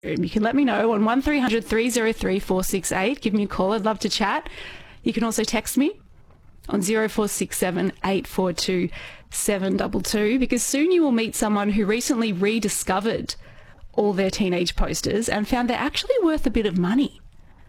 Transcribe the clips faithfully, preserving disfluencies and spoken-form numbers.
You can let me know on one three hundred three oh three four six eight. Give me a call. I'd love to chat. You can also text me on zero four six seven eight four two seven two two, because soon you will meet someone who recently rediscovered all their teenage posters and found they're actually worth a bit of money.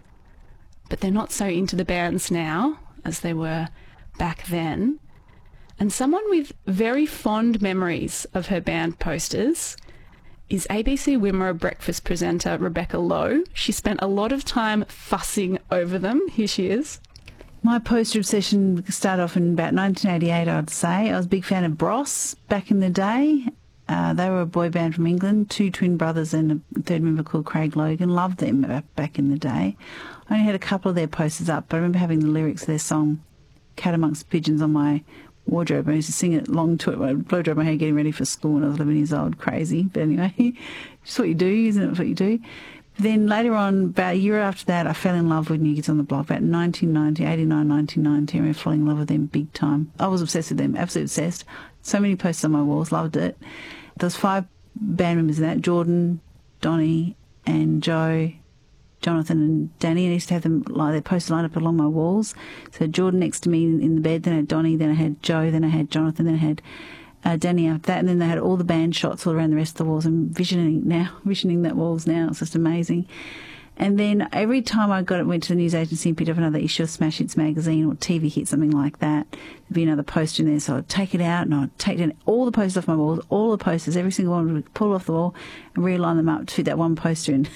But they're not so into the bands now as they were back then. And someone with very fond memories of her band posters is A B C Wimmera breakfast presenter Rebecca Lowe. She spent a lot of time fussing over them. Here she is. My poster obsession started off in about nineteen eighty-eight, I'd say. I was a big fan of Bros back in the day. Uh, they were a boy band from England, two twin brothers and a third member called Craig Logan. Loved them back in the day. I only had a couple of their posters up, but I remember having the lyrics of their song Cat Amongst Pigeons on my wardrobe. I used to sing it long to it. I blow dry my hair getting ready for school when I was eleven years old. Crazy. But anyway, it's what you do, isn't it? What you do. Then later on, about a year after that, I fell in love with New Kids on the Block. About nineteen ninety, eighty-nine, nineteen ninety, I remember falling in love with them big time. I was obsessed with them, absolutely obsessed. So many posters on my walls, loved it. There was five band members in that, Jordan, Donnie and Joe, Jonathan and Danny. I used to have them, like, their posters lined up along my walls. So Jordan next to me in the bed, then I had Donnie, then I had Joe, then I had Jonathan, then I had uh, Danny after that, and then they had all the band shots all around the rest of the walls. I'm visioning now, visioning that walls now. It's just amazing. And then every time I got it, went to the news agency and picked up another issue of Smash Hits magazine or T V Hit, something like that, there'd be another poster in there. So I'd take it out and I'd take down all the posters off my walls, all the posters, every single one, would pull off the wall and realign them up to fit that one poster in.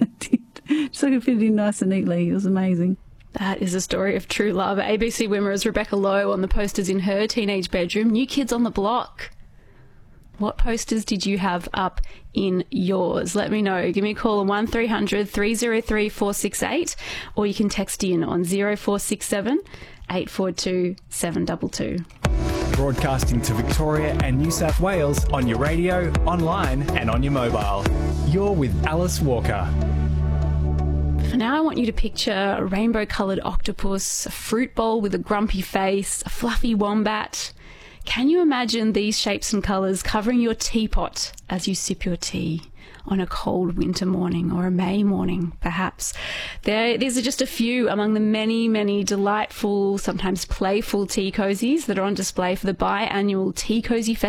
Just so I could fit it in nice and neatly. It was amazing. That is a story of true love. A B C Wimmera's Rebecca Lowe on the posters in her teenage bedroom. New Kids on the Block. What posters did you have up in yours? Let me know. Give me a call on one three hundred three oh three four six eight, or you can text in on zero four six seven eight four two seven two two. Broadcasting to Victoria and New South Wales on your radio, online and on your mobile. You're with Alice Walker. For now, I want you to picture a rainbow-coloured octopus, a fruit bowl with a grumpy face, a fluffy wombat. Can you imagine these shapes and colours covering your teapot as you sip your tea on a cold winter morning or a May morning, perhaps? There, these are just a few among the many, many delightful, sometimes playful tea cozies that are on display for the biannual Tea Cozy Festival.